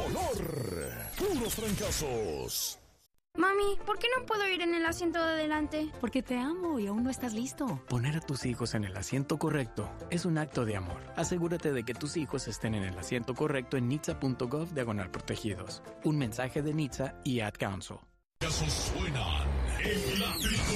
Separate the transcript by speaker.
Speaker 1: color. Puros trancazos.
Speaker 2: Mami, ¿por qué no puedo ir en el asiento de adelante?
Speaker 3: Porque te amo y aún no estás listo. Poner a tus hijos en el asiento correcto es un acto de amor. Asegúrate de que tus hijos estén en el asiento correcto en nitsa.gov/protegidos. Un mensaje de NHTSA y Ad Council.
Speaker 1: Suenan en la